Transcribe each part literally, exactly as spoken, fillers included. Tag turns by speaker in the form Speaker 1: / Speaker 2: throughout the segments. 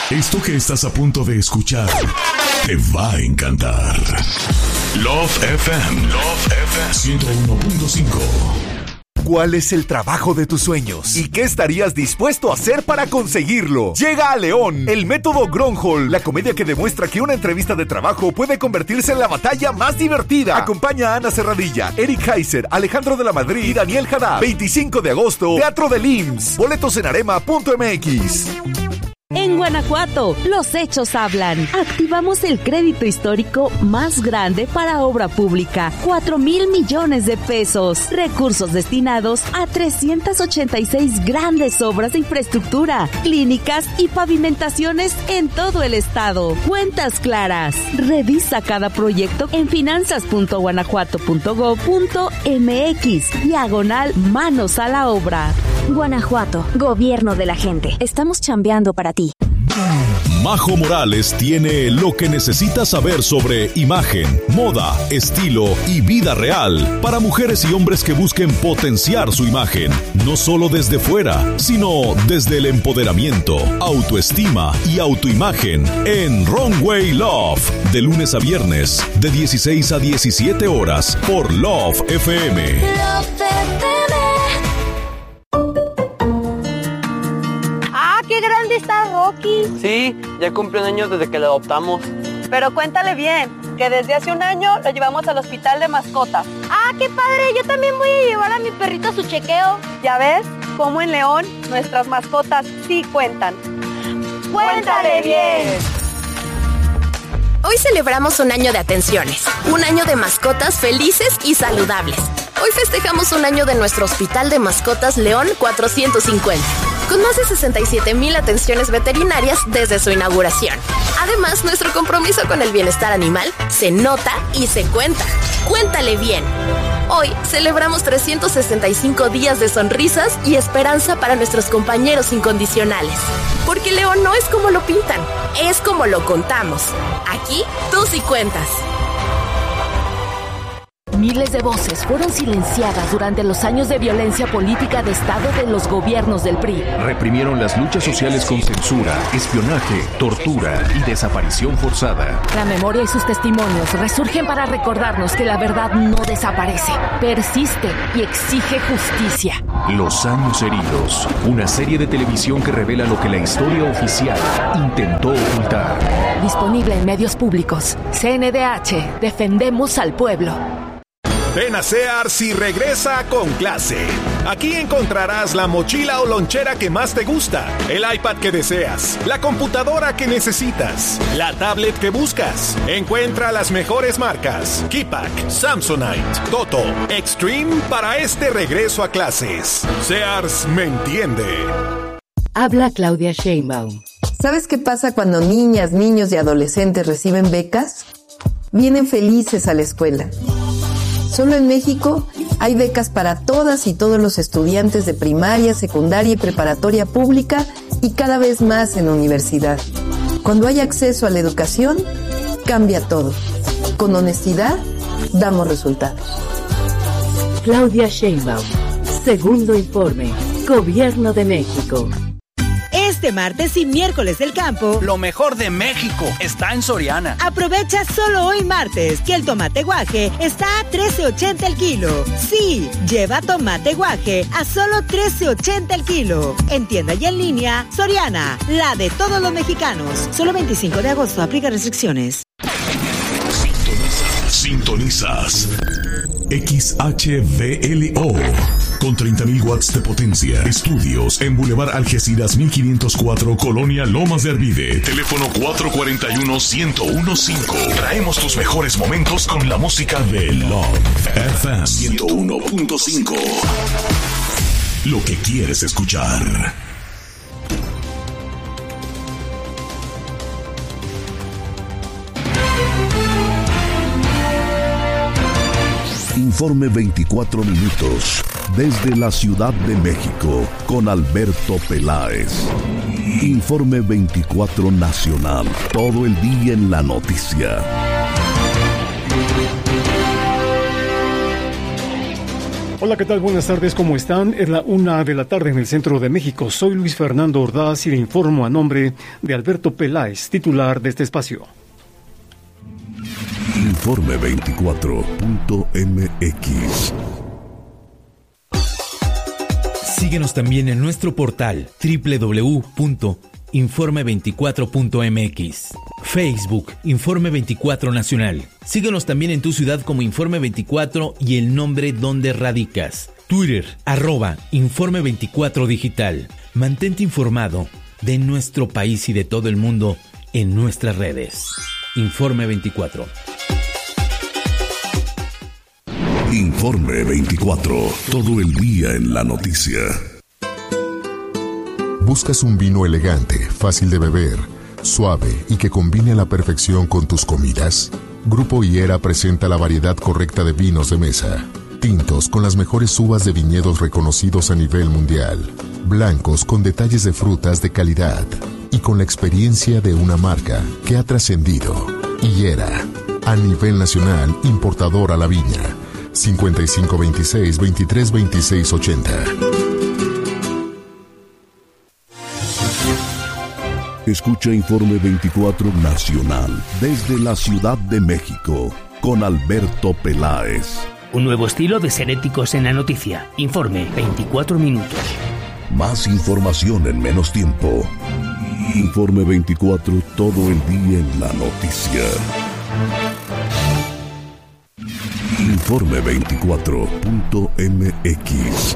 Speaker 1: Esto que estás a punto de escuchar te va a encantar. Love F M, Love F M ciento uno punto cinco.
Speaker 2: ¿Cuál es el trabajo de tus sueños? ¿Y qué estarías dispuesto a hacer para conseguirlo? Llega a León el método Gronholm, la comedia que demuestra que una entrevista de trabajo puede convertirse en la batalla más divertida. Acompaña a Ana Serradilla, Eric Heiser, Alejandro de la Madrid y Daniel Haddad. veinticinco de agosto, Teatro del I M S S. Boletos en arema punto m x.
Speaker 3: En Guanajuato, los hechos hablan. Activamos el crédito histórico más grande para obra pública. cuatro mil millones de pesos. Recursos destinados a trescientas ochenta y seis grandes obras de infraestructura, clínicas y pavimentaciones en todo el estado. Cuentas claras. Revisa cada proyecto en finanzas punto guanajuato punto gob punto m x. Diagonal manos a la obra.
Speaker 4: Guanajuato, gobierno de la gente. Estamos chambeando para ti.
Speaker 5: Majo Morales tiene lo que necesitas saber sobre imagen, moda, estilo y vida real para mujeres y hombres que busquen potenciar su imagen, no solo desde fuera, sino desde el empoderamiento, autoestima y autoimagen en Runway Love, de lunes a viernes, de dieciséis a diecisiete horas por Love F M.
Speaker 6: Love F M.
Speaker 7: ¡Qué grande está Rocky!
Speaker 8: Sí, ya cumple un año desde que lo adoptamos.
Speaker 7: Pero cuéntale bien, que desde hace un año lo llevamos al hospital de mascotas.
Speaker 6: ¡Ah, qué padre! Yo también voy a llevar a mi perrito a su chequeo.
Speaker 7: ¿Ya ves? Como en León, nuestras mascotas sí cuentan.
Speaker 6: ¡Cuéntale bien!
Speaker 9: Hoy celebramos un año de atenciones, un año de mascotas felices y saludables. Hoy festejamos un año de nuestro Hospital de Mascotas León cuatrocientos cincuenta, con más de sesenta y siete mil atenciones veterinarias desde su inauguración. Además, nuestro compromiso con el bienestar animal se nota y se cuenta. ¡Cuéntale bien! Hoy celebramos trescientos sesenta y cinco días de sonrisas y esperanza para nuestros compañeros incondicionales. Porque León no es como lo pintan, es como lo contamos. Aquí, tú sí cuentas.
Speaker 3: Miles de voces fueron silenciadas durante los años de violencia política de Estado de los gobiernos del P R I.
Speaker 10: Reprimieron las luchas sociales con censura, espionaje, tortura y desaparición forzada.
Speaker 3: La memoria y sus testimonios resurgen para recordarnos que la verdad no desaparece, persiste y exige justicia.
Speaker 10: Los años heridos, una serie de televisión que revela lo que la historia oficial intentó ocultar.
Speaker 3: Disponible en medios públicos. C N D H, defendemos al pueblo.
Speaker 11: Ven a Sears y regresa con clase. Aquí encontrarás la mochila o lonchera que más te gusta, el iPad que deseas, la computadora que necesitas, la tablet que buscas. Encuentra las mejores marcas: Keypack, Samsonite, Toto, Extreme para este regreso a clases. Sears me entiende.
Speaker 12: Habla Claudia Sheinbaum.
Speaker 13: ¿Sabes qué pasa cuando niñas, niños y adolescentes reciben becas? Vienen felices a la escuela. Solo en México hay becas para todas y todos los estudiantes de primaria, secundaria y preparatoria pública y cada vez más en universidad. Cuando hay acceso a la educación, cambia todo. Con honestidad, damos resultados.
Speaker 12: Claudia Sheinbaum. Segundo informe. Gobierno de México.
Speaker 14: Este martes y miércoles del campo,
Speaker 15: lo mejor de México está en Soriana.
Speaker 14: Aprovecha solo hoy martes que el tomate guaje está a trece ochenta el kilo. Sí, lleva tomate guaje a solo trece ochenta el kilo. En tienda y en línea, Soriana, la de todos los mexicanos. Solo veinticinco de agosto, aplica restricciones.
Speaker 1: Sintonizas, sintonizas. X H V L O con treinta mil watts de potencia. Estudios en Boulevard Algeciras mil quinientos cuatro, Colonia Lomas de Arvide. Teléfono cuatro cuatro uno, uno cero uno cinco. Traemos tus mejores momentos con la música de Love F M ciento uno punto cinco. Lo que quieres escuchar.
Speaker 5: Informe veinticuatro minutos desde la Ciudad de México con Alberto Peláez. Informe veinticuatro Nacional, todo el día en la noticia.
Speaker 16: Hola, ¿qué tal? Buenas tardes, ¿cómo están? Es la una de la tarde en el centro de México. Soy Luis Fernando Ordaz y le informo a nombre de Alberto Peláez, titular de este espacio.
Speaker 1: Informe veinticuatro punto m x.
Speaker 17: Síguenos también en nuestro portal doble u doble u doble u punto informe veinticuatro punto m x. Facebook, Informe veinticuatro Nacional. Síguenos también en tu ciudad como Informe veinticuatro y el nombre donde radicas. Twitter, arroba Informe veinticuatro Digital. Mantente informado de nuestro país y de todo el mundo en nuestras redes. Informe veinticuatro.
Speaker 1: Informe veinticuatro. Todo el día en la noticia.
Speaker 18: ¿Buscas un vino elegante, fácil de beber, suave y que combine a la perfección con tus comidas? Grupo Higuera presenta la variedad correcta de vinos de mesa. Tintos con las mejores uvas de viñedos reconocidos a nivel mundial. Blancos con detalles de frutas de calidad. Y con la experiencia de una marca que ha trascendido. Higuera, a nivel nacional, importador a la viña. cincuenta y cinco veintiséis veintitrés veintiséis ochenta.
Speaker 1: Escucha Informe veinticuatro Nacional desde la Ciudad de México con Alberto Peláez.
Speaker 19: Un nuevo estilo de ser éticos en la noticia. Informe veinticuatro minutos.
Speaker 1: Más información en menos tiempo. Informe veinticuatro, todo el día en la noticia. Informe veinticuatro punto m x.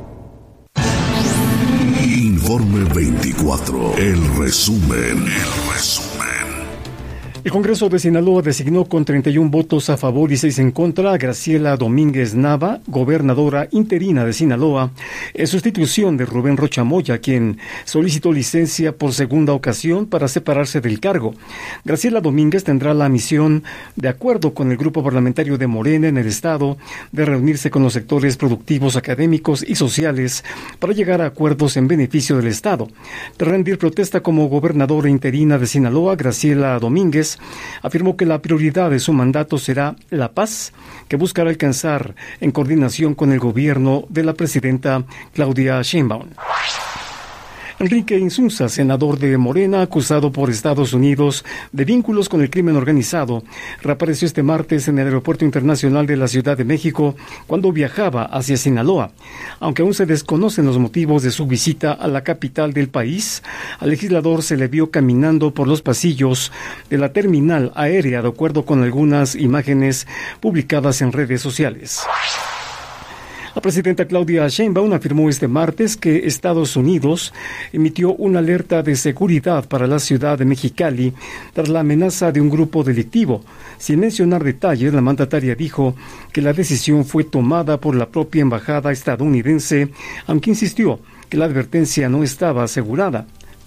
Speaker 1: Informe veinticuatro, el resumen, el resumen.
Speaker 16: El Congreso de Sinaloa designó con treinta y un votos a favor y seis en contra a Graciela Domínguez Nava, gobernadora interina de Sinaloa, en sustitución de Rubén Rocha Moya, quien solicitó licencia por segunda ocasión para separarse del cargo. Graciela Domínguez tendrá la misión, de acuerdo con el grupo parlamentario de Morena en el estado, de reunirse con los sectores productivos, académicos y sociales para llegar a acuerdos en beneficio del estado. De rendir protesta como gobernadora interina de Sinaloa, Graciela Domínguez afirmó que la prioridad de su mandato será la paz, que buscará alcanzar en coordinación con el gobierno de la presidenta Claudia Sheinbaum. Enrique Insunza, senador de Morena, acusado por Estados Unidos de vínculos con el crimen organizado, reapareció este martes en el Aeropuerto Internacional de la Ciudad de México cuando viajaba hacia Sinaloa. Aunque aún se desconocen los motivos de su visita a la capital del país, al legislador se le vio caminando por los pasillos de la terminal aérea, de acuerdo con algunas imágenes publicadas en redes sociales. La presidenta Claudia Sheinbaum afirmó este martes que Estados Unidos emitió una alerta de seguridad para la ciudad de Mexicali tras la amenaza de un grupo delictivo. Sin mencionar detalles, la mandataria dijo que la decisión fue tomada por la propia embajada estadounidense, aunque insistió que la advertencia no estaba asegurada.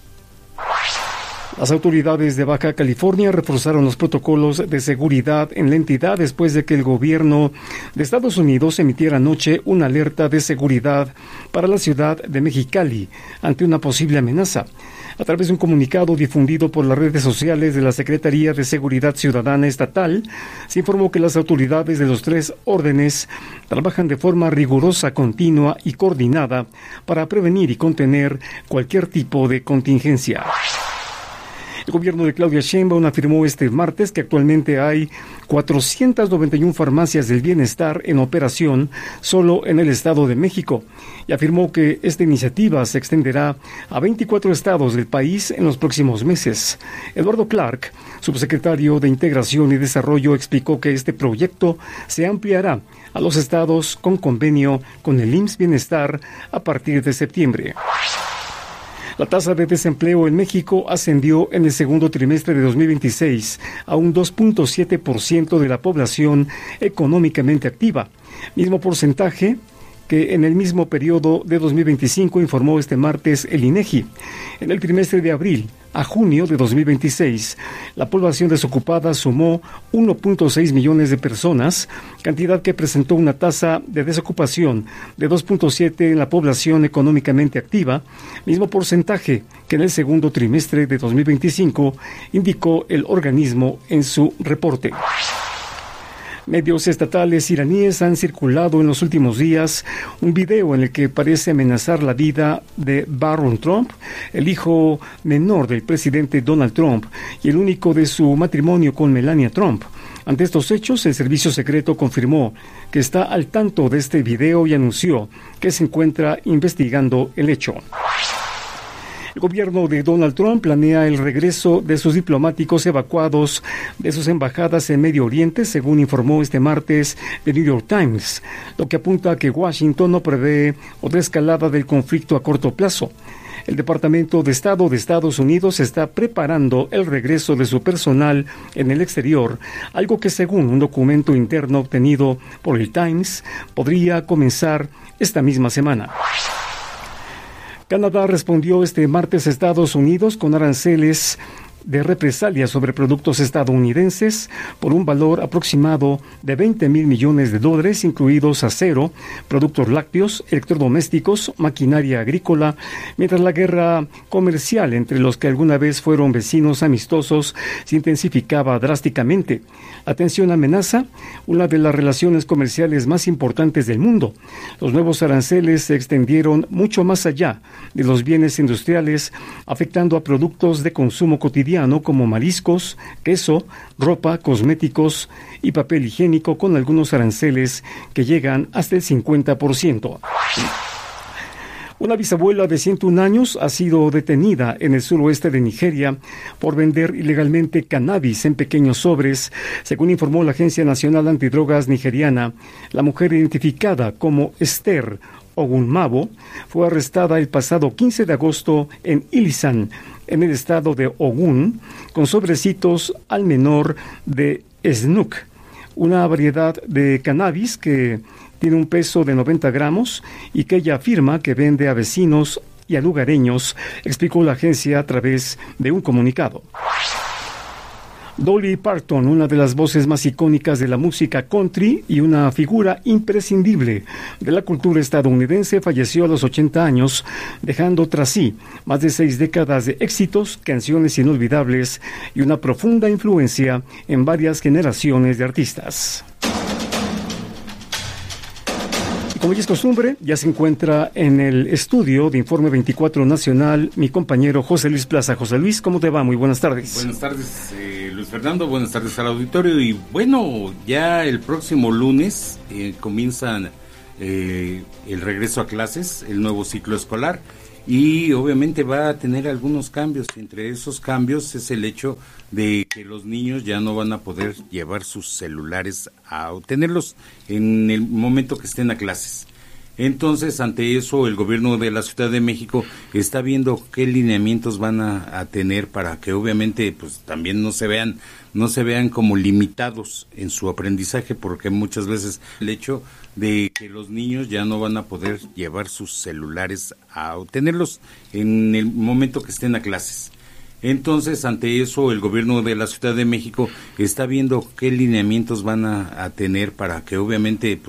Speaker 16: Las autoridades de Baja California reforzaron los protocolos de seguridad en la entidad después de que el gobierno de Estados Unidos emitiera anoche una alerta de seguridad para la ciudad de Mexicali ante una posible amenaza. A través de un comunicado difundido por las redes sociales de la Secretaría de Seguridad Ciudadana Estatal, se informó que las autoridades de los tres órdenes trabajan de forma rigurosa, continua y coordinada para prevenir y contener cualquier tipo de contingencia. El gobierno de Claudia Sheinbaum afirmó este martes que actualmente hay cuatrocientas noventa y una farmacias del bienestar en operación solo en el Estado de México y afirmó que esta iniciativa se extenderá a veinticuatro estados del país en los próximos meses. Eduardo Clark, subsecretario de Integración y Desarrollo, explicó que este proyecto se ampliará a los estados con convenio con el I M S S Bienestar a partir de septiembre. La tasa de desempleo en México ascendió en el segundo trimestre de dos mil veintiséis a un dos punto siete por ciento de la población económicamente activa, mismo porcentaje que en el mismo periodo de dos mil veinticinco, informó este martes el INEGI. En el trimestre de abril a junio de dos mil veintiséis, la población desocupada sumó uno punto seis millones de personas, cantidad que presentó una tasa de desocupación de dos punto siete en la población económicamente activa, mismo porcentaje que en el segundo trimestre de dos mil veinticinco, indicó el organismo en su reporte. Medios estatales iraníes han circulado en los últimos días un video en el que parece amenazar la vida de Barron Trump, el hijo menor del presidente Donald Trump y el único de su matrimonio con Melania Trump. Ante estos hechos, el servicio secreto confirmó que está al tanto de este video y anunció que se encuentra investigando el hecho. El gobierno de Donald Trump planea el regreso de sus diplomáticos evacuados de sus embajadas en Medio Oriente, según informó este martes The New York Times, lo que apunta a que Washington no prevé otra escalada del conflicto a corto plazo. El Departamento de Estado de Estados Unidos está preparando el regreso de su personal en el exterior, algo que, según un documento interno obtenido por el Times, podría comenzar esta misma semana. Canadá respondió este martes a Estados Unidos con aranceles de represalia sobre productos estadounidenses por un valor aproximado de veinte mil millones de dólares, incluidos acero, productos lácteos, electrodomésticos, maquinaria agrícola, mientras la guerra comercial entre los que alguna vez fueron vecinos amistosos se intensificaba drásticamente. La tensión amenaza una de las relaciones comerciales más importantes del mundo. Los nuevos aranceles se extendieron mucho más allá de los bienes industriales, afectando a productos de consumo cotidiano como mariscos, queso, ropa, cosméticos y papel higiénico, con algunos aranceles que llegan hasta el cincuenta por ciento. Una bisabuela de ciento un años ha sido detenida en el suroeste de Nigeria por vender ilegalmente cannabis en pequeños sobres, según informó la Agencia Nacional Antidrogas nigeriana. La mujer, identificada como Esther Ogunmabo, fue arrestada el pasado quince de agosto en Ilisan, en el estado de Ogun, con sobrecitos al menor de Snook, una variedad de cannabis que tiene un peso de noventa gramos y que ella afirma que vende a vecinos y a lugareños, explicó la agencia a través de un comunicado. Dolly Parton, una de las voces más icónicas de la música country y una figura imprescindible de la cultura estadounidense, falleció a los ochenta años, dejando tras sí más de seis décadas de éxitos, canciones inolvidables y una profunda influencia en varias generaciones de artistas. Como ya es costumbre, ya se encuentra en el estudio de Informe veinticuatro Nacional mi compañero José Luis Plaza. José Luis, ¿cómo te va? Muy buenas tardes.
Speaker 20: Buenas tardes, eh, Luis Fernando. Buenas tardes al auditorio. Y bueno, ya el próximo lunes eh, comienzan eh, el regreso a clases, el nuevo ciclo escolar. Y obviamente va a tener algunos cambios. Entre esos cambios es el hecho de que los niños ya no van a poder llevar sus celulares a obtenerlos en el momento que estén a clases. Entonces, ante eso, el gobierno de la Ciudad de México está viendo qué lineamientos van a, a tener para que obviamente pues también no se vean no se vean como limitados en su aprendizaje, porque muchas veces el hecho de que los niños ya no van a poder llevar sus celulares a obtenerlos en el momento que estén a clases. Entonces, ante eso, el gobierno de la Ciudad de México está viendo qué lineamientos van a, a tener para que obviamente